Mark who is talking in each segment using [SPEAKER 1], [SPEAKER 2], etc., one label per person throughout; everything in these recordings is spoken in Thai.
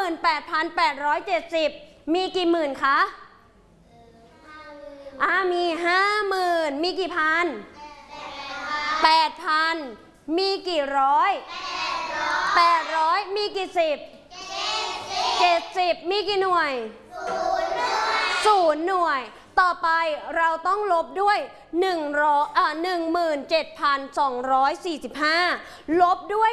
[SPEAKER 1] 58,870 มีกี่หมื่นคะมี50,000มีกี่พัน8,000มีกี่ร้อย800มีกี่สิบ70มีกี่หน่วย0 หน่วยต่อไปเราต้องลบด้วย17,245 ลบด้วย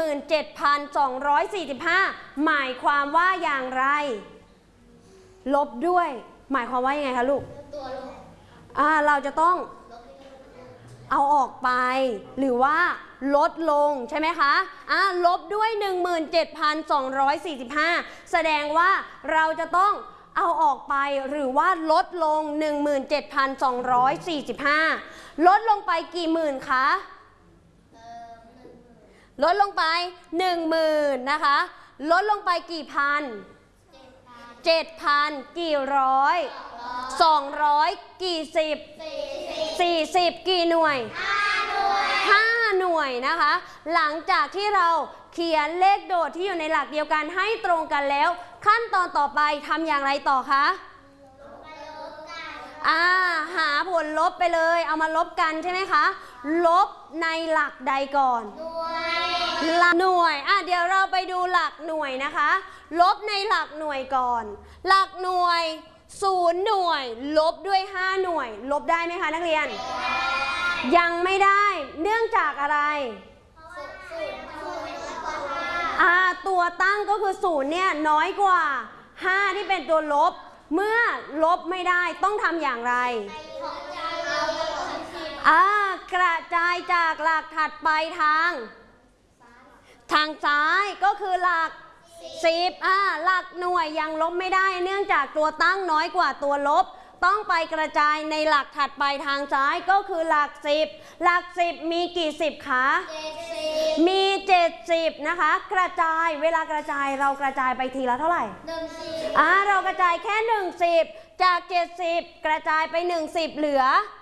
[SPEAKER 1] 17,245 หมายความว่าอย่างไรลบด้วยหมายความว่ายังไงคะลูกเราจะต้องเอาออกไปหรือว่าลดลงใช่ไหมคะลบด้วย17,245 แสดงว่าเราจะต้องเอาออกไปหรือว่าลดลง17,245 ลดลงไปกี่หมื่นคะลดลงไป10,000นะคะลดลงไปกี่พัน7,000กี่ร้อย200กี่สิบ40กี่หน่วย5 หน่วยนะคะหลังจากที่เราเขียนเลขโดดที่อยู่ในหลักเดียวกันให้ตรงกันแล้วขั้นตอนต่อไปทำอย่างไรต่อคะหาผลลบไปเลยเอามาลบกันใช่ไหมคะลบในหลักใดก่อนหลักหน่วยเดี๋ยวเราไปดูหลักหน่วยนะคะลบในหลักหน่วยก่อนหลักหน่วย0 หน่วยลบด้วย5 หน่วยลบได้ไหมคะนักเรียนยังไม่ได้เนื่องจากอะไรตัวตั้งก็คือ0เนี่ยน้อยกว่า5ที่เป็นตัวลบเมื่อลบไม่ได้ต้องทำอย่างไรกระจายจากหลักถัดไปทางซ้ายก็คือหลัก10หลักหน่วยยังลบไม่ได้เนื่องจากตัวตั้งน้อยกว่าตัวลบต้องไปกระจายในหลักถัดไปทางซ้ายก็คือหลัก10หลัก10มีกี่10คะมี70นะคะกระจายเวลากระจายเรากระจายไปทีละเท่าไหร่เรากระจายแค่10จาก70กระจายไป10เหลือ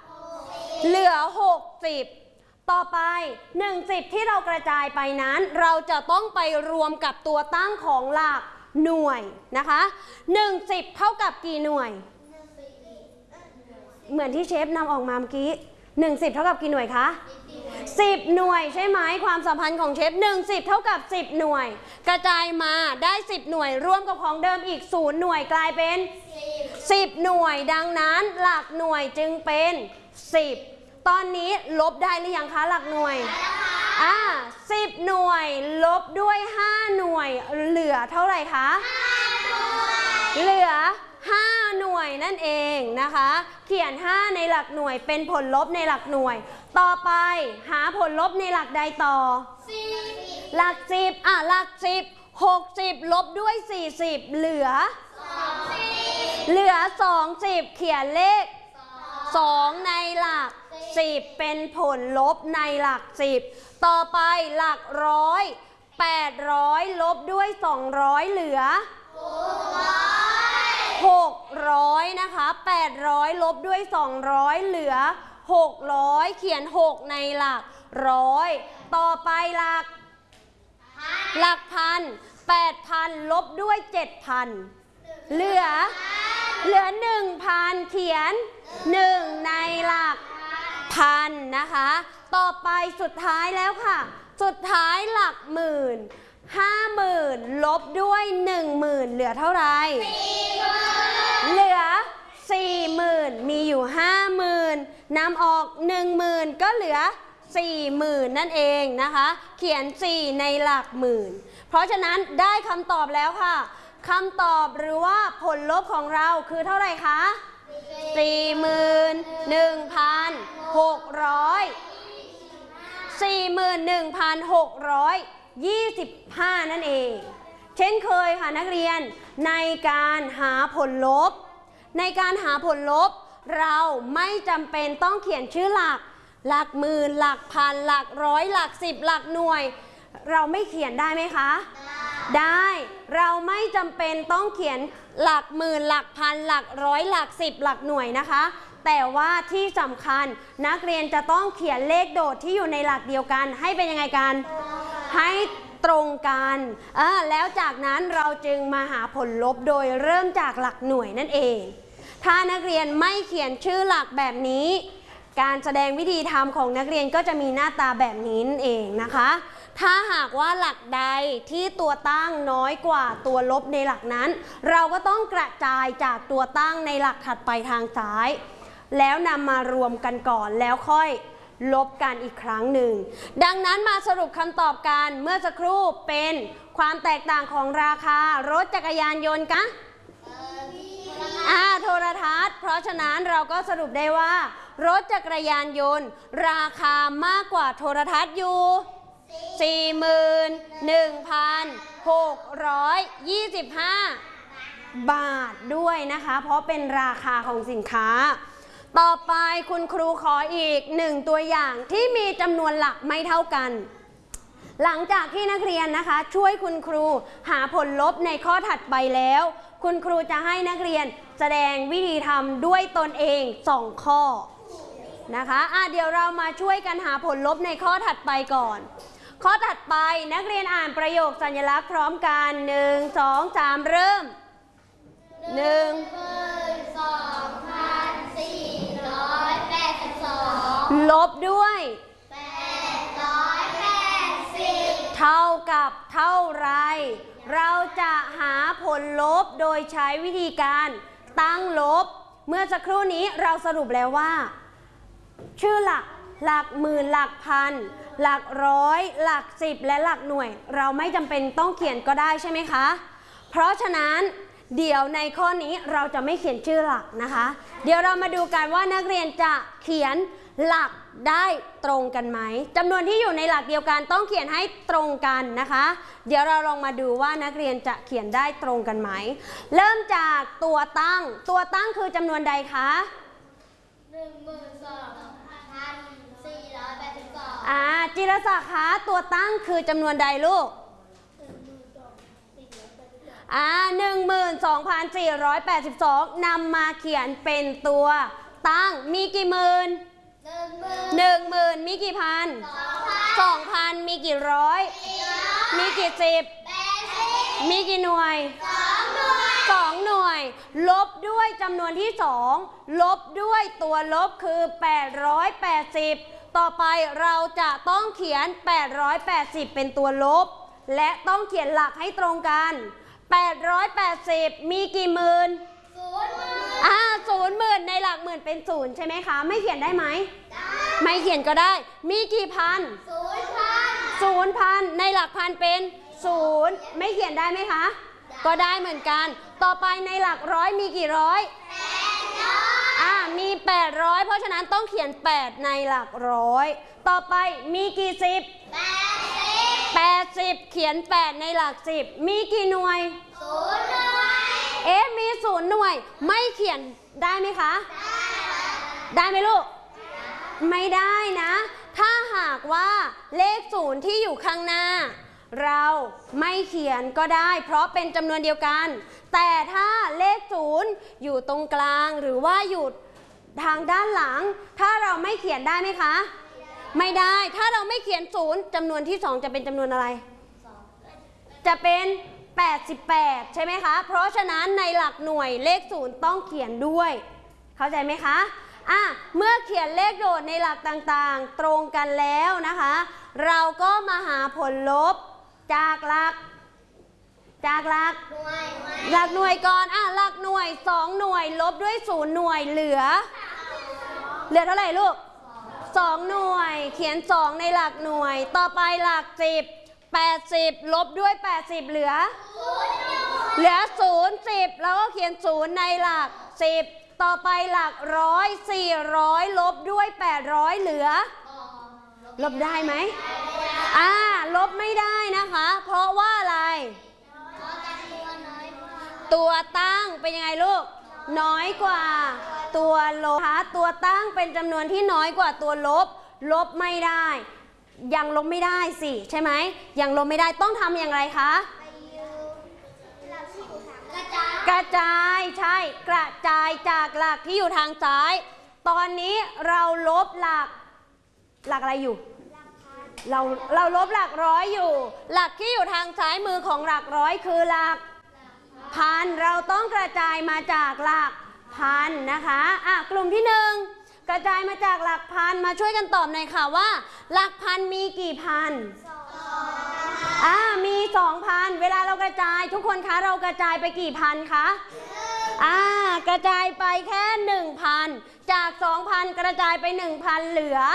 [SPEAKER 1] 60ต่อไป10ที่เรากระจายไปนั้นเราจะต้องไปรวมกับตัวตั้งของหลักหน่วยนะคะ10เท่ากับกี่หน่วยเหมือนที่เชฟนำออกมาเมื่อกี้10เท่ากับกี่หน่วยคะ10 หน่วยใช่ไหมความสัมพันธ์ของเชฟ10เท่ากับ10 หน่วยกระจายมาได้10 หน่วยร่วมกับของเดิมอีก0 หน่วยกลายเป็น10 หน่วยดังนั้นหลักหน่วยจึงเป็น10ตอนนี้ลบได้หรือยังคะหลักหน่วย10 หน่วยลบด้วย5 หน่วยเหลือเท่าไหร่คะเหลือ5 หน่วยนั่นเองนะคะเขียน5ในหลักหน่วยเป็นผลลบในหลักหน่วยต่อไปหาผลลบในหลักใดต่อหลัก10หลัก10 60ลบด้วย40เหลือ20เขียนเลข2ในหลัก10เป็นผลลบในหลัก10ต่อไปหลักร้อย800ลบด้วย200เหลือ600นะคะ800ลบด้วย200เหลือ600เขียน6ในหลักร้อยต่อไปหลักพัน8,000ลบด้วย7,000เหลือ1,000เขียน1ในหลักพันนะคะต่อไปสุดท้ายแล้วค่ะสุดท้ายหลักหมื่น50,000ลบด้วย10,000เหลือเท่าไหร่เหลือ40,000มีอยู่50,000นำออก10,000ก็เหลือ40,000นั่นเองนะคะเขียน4ในหลักหมื่นเพราะฉะนั้นได้คำตอบแล้วค่ะคำตอบหรือว่าผลลบของเราคือเท่าไหร่คะ41,625 นั่นเองเช่นเคยค่ะนักเรียนในการหาผลลบเราไม่จำเป็นต้องเขียนชื่อหลักหมื่นหลักพันหลักร้อยหลัก10หลักหน่วยเราไม่เขียนได้ไหมคะได้เราไม่จำเป็นต้องเขียนหลักหมื่นหลักพันหลักร้อยหลัก10หลักหน่วยนะคะแต่ว่าที่สำคัญนักเรียนจะต้องเขียนเลขโดดที่อยู่ในหลักเดียวกันให้เป็นยังไงกันให้ตรงกันแล้วจากนั้นเราจึงมาหาผลลบโดยเริ่มจากหลักหน่วยนั่นเองถ้านักเรียนไม่เขียนชื่อหลักแบบนี้การแสดงวิธีทำของนักเรียนก็จะมีหน้าตาแบบนี้นั่นเองนะคะถ้าหากว่าหลักใดที่ตัวตั้งน้อยกว่าตัวลบในหลักนั้นเราก็ต้องกระจายจากตัวตั้งในหลักถัดไปทางซ้ายแล้วนำมารวมกันก่อนแล้วค่อยลบกันอีกครั้งหนึ่งดังนั้นมาสรุปคำตอบกันเมื่อสักครู่เป็นความแตกต่างของราคารถจักรยานยนต์กันโทรทัศน์เพราะฉะนั้นเราก็สรุปได้ว่ารถจักรยานยนต์ราคามากกว่าโทรทัศน์อยู่ 41,625 บาทด้วยนะคะเพราะเป็นราคาของสินค้าต่อไปคุณครูขออีก1ตัวอย่างที่มีจำนวนหลักไม่เท่ากันหลังจากที่นักเรียนนะคะช่วยคุณครูหาผลลบในข้อถัดไปแล้วคุณครูจะให้นักเรียนแสดงวิธีทำด้วยตนเอง2ข้อนะคะเดี๋ยวเรามาช่วยกันหาผลลบในข้อถัดไปก่อนข้อถัดไปนักเรียนอ่านประโยคสัญลักษณ์พร้อมกัน1 2 3เริ่ม12,482 ลบด้วย880เท่ากับเท่าไรเราจะหาผลลบโดยใช้วิธีการตั้งลบเมื่อสักครู่นี้เราสรุปแล้วว่าชื่อหลักหมื่นหลักพันหลักร้อยหลัก10และหลักหน่วยเราไม่จำเป็นต้องเขียนก็ได้ใช่ไหมคะเพราะฉะนั้นเดี๋ยวในข้อนี้เราจะไม่เขียนชื่อหลักนะคะเดี๋ยวเรามาดูกันว่านักเรียนจะเขียนหลักได้ตรงกันไหมจำนวนที่อยู่ในหลักเดียวกันต้องเขียนให้ตรงกันนะคะเดี๋ยวเราลองมาดูว่านักเรียนจะเขียนได้ตรงกันไหมเริ่มจากตัวตั้งคือจำนวนใดคะ12,482จิรศักดิ์คะตัวตั้งคือจำนวนใดลูก12,482 นำมาเขียนเป็นตัวตั้งมีกี่หมื่น10,000มีกี่พัน2,000มีกี่ร้อยมีกี่สิบมีกี่หน่วย2 หน่วยลบด้วยจำนวนที่2ลบด้วยตัวลบคือ880ต่อไปเราจะต้องเขียน880เป็นตัวลบและต้องเขียนหลักให้ตรงกัน880มีกี่หมื่น0,000ในหลักหมื่นเป็น0ใช่ไหมคะไม่เขียนได้ไหมไม่เขียนก็ได้มีกี่พัน0,000ในหลักพันเป็น0ไม่เขียนได้ไหมคะก็ได้เหมือนกันต่อไปในหลักร้อยมีกี่ร้อยมี800เพราะฉะนั้นต้องเขียน8ในหลักร้อยต่อไปมีกี่สิบ80เขียน8ในหลัก10มีกี่หน่วย0 หน่วยมี0 หน่วยไม่เขียนได้ไหมคะได้ไหมลูกไม่ได้นะถ้าหากว่าเลข0ที่อยู่ข้างหน้าเราไม่เขียนก็ได้เพราะเป็นจำนวนเดียวกันแต่ถ้าเลข0อยู่ตรงกลางหรือว่าอยู่ทางด้านหลังถ้าเราไม่เขียนได้ไหมคะไม่ได้ถ้าเราไม่เขียน0จำนวนที่2จะเป็นจำนวนอะไรจะเป็น88ใช่ไหมคะเพราะฉะนั้นในหลักหน่วยเลข0ต้องเขียนด้วยเข้าใจไหมคะเมื่อเขียนเลขโดดในหลักต่างๆตรงกันแล้วนะคะเราก็มาหาผลลบจากหลักหน่วยก่อนหลักหน่วย2 หน่วยลบด้วย0 หน่วยเหลือเท่าไหร่ลูก2 หน่วยเขียน2ในหลักหน่วยต่อไปหลัก10 80ลบด้วย80เหลือ0 10แล้วก็เขียน0ในหลัก10ต่อไปหลักร้อย400ลบด้วย800เหลือลบได้ไหมลบไม่ได้นะคะเพราะว่าอะไรตัวตั้งเป็นยังไงลูกน้อยกว่าตัวลบตัวตั้งเป็นจำนวนที่น้อยกว่าตัวลบไม่ได้ยังลบไม่ได้สิใช่ไหมยังลบไม่ได้ต้องทำอย่างไรคะกระจายใช่กระจายจากหลักที่อยู่ทางซ้ายตอนนี้เราลบหลักอะไรอยู่เราลบหลักร้อยอยู่หลักที่อยู่ทางซ้ายมือของหลักร้อยคือหลักพันเราต้องกระจายมาจากหลักพันนะคะกลุ่มที่1กระจายมาจากหลักพันมาช่วยกันตอบหน่อยค่ะว่าหลักพันมีกี่พันมี 2,000 เวลาเรากระจายทุกคนคะเรากระจายไปกี่พันคะกระจายไปแค่ 1,000 จาก 2,000 กระจายไป 1,000 เหลือ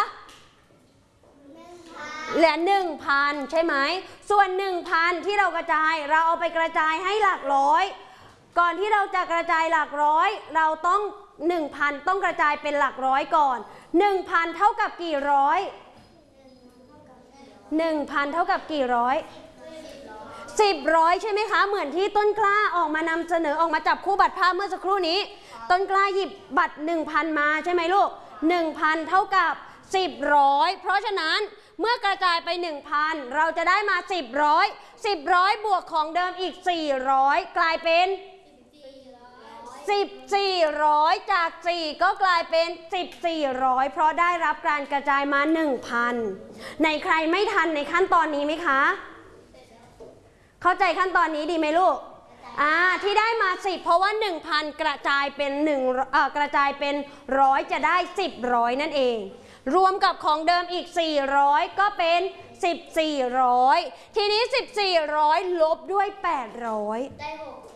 [SPEAKER 1] 1,000 ใช่ไหมส่วน 1,000 ที่เรากระจายเราเอาไปกระจายให้หลักร้อยก่อนที่เราจะกระจายหลักร้อยเราต้อง 1,000 ต้องกระจายเป็นหลักร้อยก่อน 1,000 เท่ากับกี่ร้อย 1,000 เท่ากับกี่ร้อย10ร้อยใช่ไหมคะเหมือนที่ต้นกล้าออกมานำเสนอออกมาจับคู่บัตรภาพเมื่อสักครู่นี้ต้นกล้าหยิบบัตร 1,000 มาใช่ไหมลูก 1,000 เท่ากับ10ร้อยเพราะฉะนั้นเมื่อกระจายไป 1,000 เราจะได้มา10ร้อย10ร้อยบวกของเดิมอีก400กลายเป็น1400จาก4ก็กลายเป็น1400เพราะได้รับการกระจายมา 1,000 ในใครไม่ทันในขั้นตอนนี้ไหมคะเข้าใจขั้นตอนนี้ดีไหมลูกที่ได้มา10เพราะว่า 1,000 กระจายเป็นกระจายเป็น100จะได้10ร้อยนั่นเองรวมกับของเดิมอีก400ก็เป็น1400ทีนี้1400ลบด้วย800ได้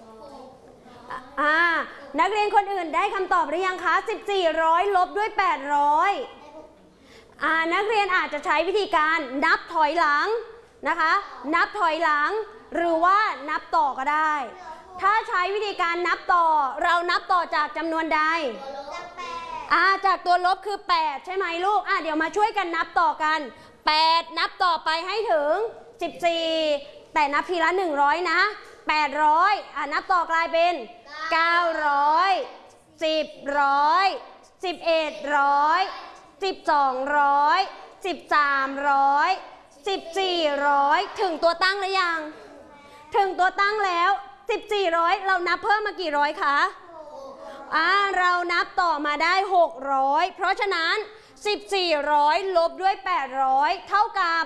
[SPEAKER 1] นักเรียนคนอื่นได้คำตอบหรือยังคะ1400ลบด้วย800นักเรียนอาจจะใช้วิธีการนับถอยหลังนะคะนับถอยหลังหรือว่านับต่อก็ได้ถ้าใช้วิธีการนับต่อเรานับต่อจากจำนวนใดจากตัวลบคือ8ใช่ไหมลูกเดี๋ยวมาช่วยกันนับต่อกัน8นับต่อไปให้ถึง14แต่นับทีละ100นะ800นับต่อกลายเป็น900 1000 1100 1200 1300 1400ถึงตัวตั้งหรือยังถึงตัวตั้งแล้ว1400เรานับเพิ่มมากี่ร้อยคะเรานับต่อมาได้600เพราะฉะนั้น1400ลบด้วย800เท่ากับ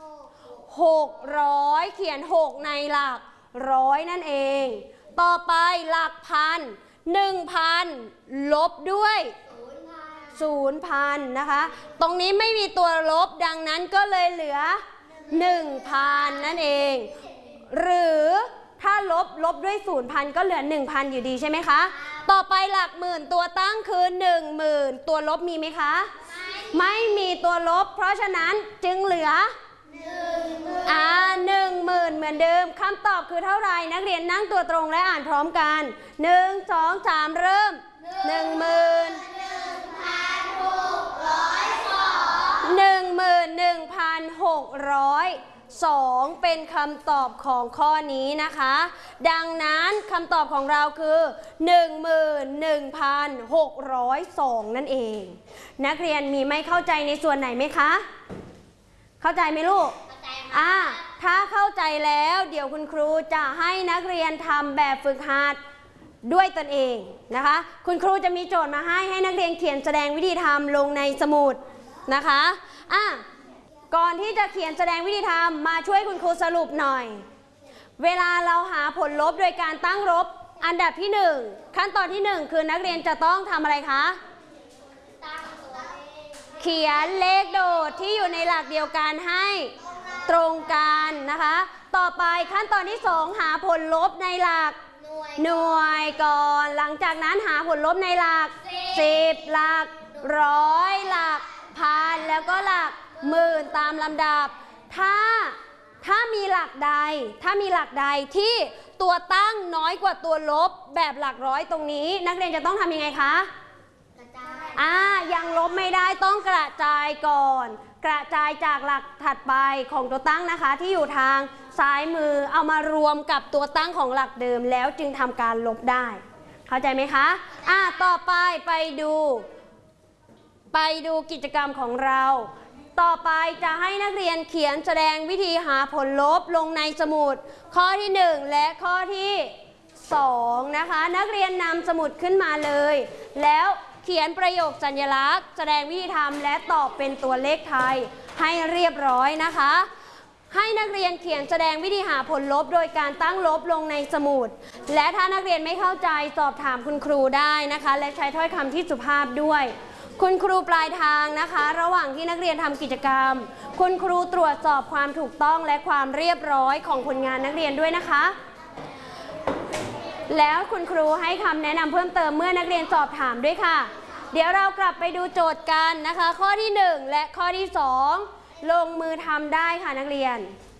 [SPEAKER 1] 600เขียน6ในหลักร้อยนั่นเองต่อไปหลักพัน 1,000 ลบด้วย0,000นะคะตรงนี้ไม่มีตัวลบดังนั้นก็เลยเหลือ 1,000 นั่นเองหรือถ้าลบด้วย 0,000 ก็เหลือ 1,000 อยู่ดีใช่ไหมคะต่อไปหลักหมื่นตัวตั้งคือ 10,000 ตัวลบมีไหมคะไม่มีตัวลบเพราะฉะนั้นจึงเหลือ10,000 เหมือนเดิมคำตอบคือเท่าไหร่นักเรียนนั่งตัวตรงและอ่านพร้อมกัน1 2 3เริ่ม 11,602 เป็นคำตอบของข้อนี้นะคะดังนั้นคำตอบของเราคือ 11,602 นั่นเองนักเรียนมีไม่เข้าใจในส่วนไหนไหมคะเข้าใจไหมลูกถ้าเข้าใจแล้วเดี๋ยวคุณครูจะให้นักเรียนทำแบบฝึกหัดด้วยตนเองนะคะคุณครูจะมีโจทย์มาให้นักเรียนเขียนแสดงวิธีทำลงในสมุดนะคะก่อนที่จะเขียนแสดงวิธีทำมาช่วยคุณครูสรุปหน่อยเวลาเราหาผลลบโดยการตั้งลบอันดับที่1ขั้นตอนที่1คือนักเรียนจะต้องทำอะไรคะเขียนเลขโดดที่อยู่ในหลักเดียวกันให้ตรงกันนะคะต่อไปขั้นตอนที่2หาผลลบในหลักหน่วยก่อนหลังจากนั้นหาผลลบในหลัก10หลักร้อยหลักพันแล้วก็หลักหมื่นตามลำดับถ้ามีหลักใดที่ตัวตั้งน้อยกว่าตัวลบแบบหลักร้อยตรงนี้นักเรียนจะต้องทำยังไงคะยังลบไม่ได้ต้องกระจายก่อนกระจายจากหลักถัดไปของตัวตั้งนะคะที่อยู่ทางซ้ายมือเอามารวมกับตัวตั้งของหลักเดิมแล้วจึงทำการลบได้เข้าใจไหมคะต่อไปไปดูกิจกรรมของเราต่อไปจะให้นักเรียนเขียนแสดงวิธีหาผลลบลงในสมุดข้อที่1และข้อที่2นะคะนักเรียนนำสมุดขึ้นมาเลยแล้วเขียนประโยคสัญลักษณ์แสดงวิธีทำและตอบเป็นตัวเลขไทยให้เรียบร้อยนะคะให้นักเรียนเขียนแสดงวิธีหาผลลบโดยการตั้งลบลงในสมุดและถ้านักเรียนไม่เข้าใจสอบถามคุณครูได้นะคะและใช้ถ้อยคำที่สุภาพด้วยคุณครูปลายทางนะคะระหว่างที่นักเรียนทำกิจกรรมคุณครูตรวจสอบความถูกต้องและความเรียบร้อยของผลงานนักเรียนด้วยนะคะแล้วคุณครูให้คำแนะนำเพิ่มเติมเมื่อนักเรียนสอบถามด้วยค่ะเดี๋ยวเรากลับไปดูโจทย์กันนะคะข้อที่1และข้อที่2ลงมือทำได้ค่ะนักเรียน